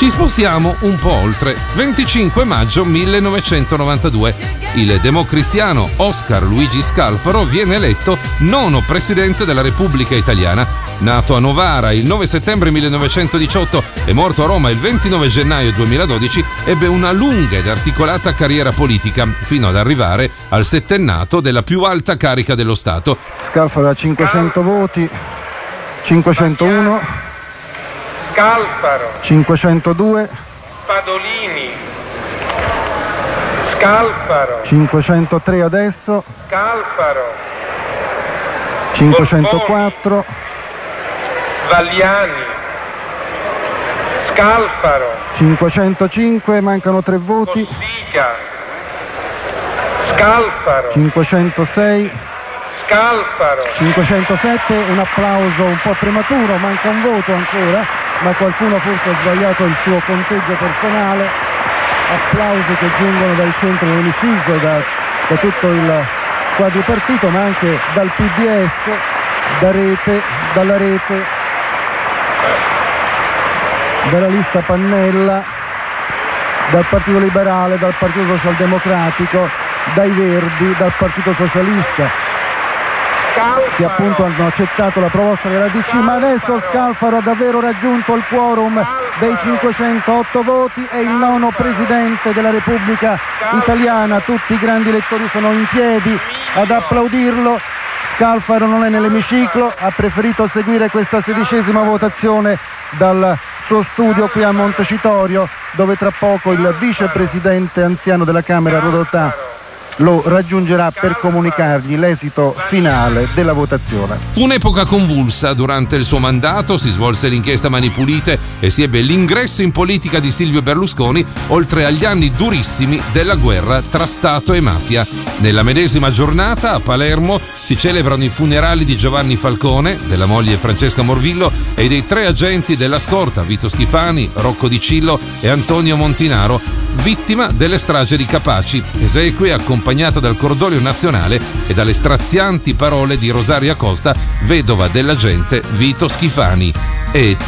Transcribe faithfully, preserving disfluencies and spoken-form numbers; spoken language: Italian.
Ci spostiamo un po' oltre. venticinque maggio millenovecentonovantadue. Il democristiano Oscar Luigi Scalfaro viene eletto nono presidente della Repubblica Italiana. Nato a Novara il nove settembre millenovecentodiciotto e morto a Roma il ventinove gennaio duemiladodici, ebbe una lunga ed articolata carriera politica fino ad arrivare al settennato della più alta carica dello Stato. Scalfaro ha cinquecento voti, cinquecentouno, Scalfaro, cinquecentodue, Spadolini, Scalfaro, cinquecentotre adesso, Scalfaro, cinquecentoquattro, Vagliani, Scalfaro, cinquecentocinque, mancano tre voti, Cossiga, Scalfaro, cinquecentosei, Scalfaro, cinquecentosette, un applauso un po' prematuro, manca un voto ancora, ma qualcuno forse ha sbagliato il suo conteggio personale. Applausi che giungono dal centro dell'emiciclo, da, da tutto il quadripartito, ma anche dal P D S, da rete, dalla rete, dalla lista Pannella, dal Partito Liberale, dal Partito Socialdemocratico, dai Verdi, dal Partito Socialista, che appunto hanno accettato la proposta della D C, ma adesso Scalfaro ha davvero raggiunto il quorum dei cinquecentootto voti, è il nono presidente della Repubblica Italiana. Tutti i grandi elettori sono in piedi ad applaudirlo. Scalfaro non è nell'emiciclo, ha preferito seguire questa sedicesima votazione dal suo studio qui a Montecitorio, dove tra poco il vicepresidente anziano della Camera Rodotà lo raggiungerà per comunicargli l'esito finale della votazione. Fu un'epoca convulsa. Durante il suo mandato si svolse l'inchiesta Mani Pulite e si ebbe l'ingresso in politica di Silvio Berlusconi, oltre agli anni durissimi della guerra tra Stato e mafia. Nella medesima giornata a Palermo si celebrano i funerali di Giovanni Falcone, della moglie Francesca Morvillo e dei tre agenti della scorta, Vito Schifani, Rocco Di Cillo e Antonio Montinaro, vittima delle stragi di Capaci. Esequie accompagnata dal cordoglio nazionale e dalle strazianti parole di Rosaria Costa, vedova dell'agente Vito Schifani. E